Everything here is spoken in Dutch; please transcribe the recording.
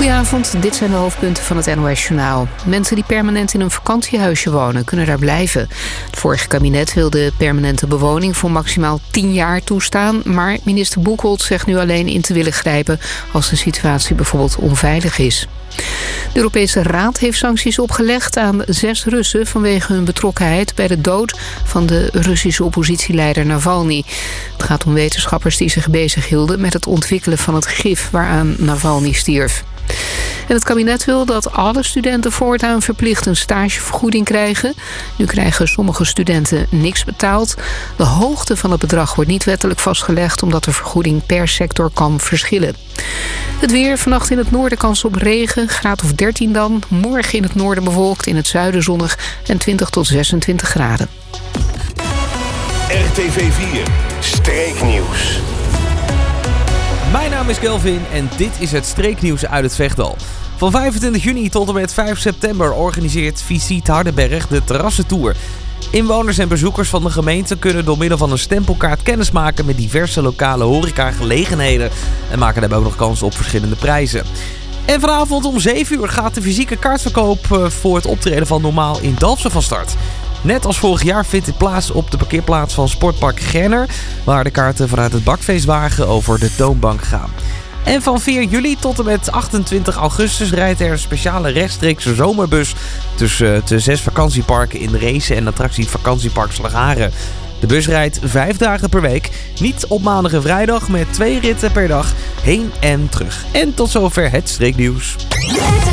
Goedenavond, dit zijn de hoofdpunten van het NOS-journaal. Mensen die permanent in een vakantiehuisje wonen, kunnen daar blijven. Het vorige kabinet wilde permanente bewoning voor maximaal 10 jaar toestaan, maar minister Boekholt zegt nu alleen in te willen grijpen als de situatie bijvoorbeeld onveilig is. De Europese Raad heeft sancties opgelegd aan 6 Russen vanwege hun betrokkenheid bij de dood van de Russische oppositieleider Navalny. Het gaat om wetenschappers die zich bezighielden met het ontwikkelen van het gif waaraan Navalny stierf. En het kabinet wil dat alle studenten voortaan verplicht een stagevergoeding krijgen. Nu krijgen sommige studenten niks betaald. De hoogte van het bedrag wordt niet wettelijk vastgelegd, omdat de vergoeding per sector kan verschillen. Het weer, vannacht in het noorden kans op regen, graad of 13 dan. Morgen in het noorden bewolkt, in het zuiden zonnig en 20 tot 26 graden. RTV 4 Streeknieuws. Mijn naam is Kelvin en dit is het streeknieuws uit het Vechtdal. Van 25 juni tot en met 5 september organiseert Visit Hardenberg de Terrassentour. Inwoners en bezoekers van de gemeente kunnen door middel van een stempelkaart kennismaken met diverse lokale horecagelegenheden en maken daarbij ook nog kans op verschillende prijzen. En vanavond om 7 uur gaat de fysieke kaartverkoop voor het optreden van Normaal in Dalfsen van start. Net als vorig jaar vindt dit plaats op de parkeerplaats van Sportpark Gerner, waar de kaarten vanuit het bakfeestwagen over de toonbank gaan. En van 4 juli tot en met 28 augustus rijdt er een speciale rechtstreekse zomerbus tussen de 6 vakantieparken in Reesen en attractie Vakantiepark Slagharen. De bus rijdt 5 dagen per week, niet op maandag en vrijdag, met 2 ritten per dag heen en terug. En tot zover het streeknieuws.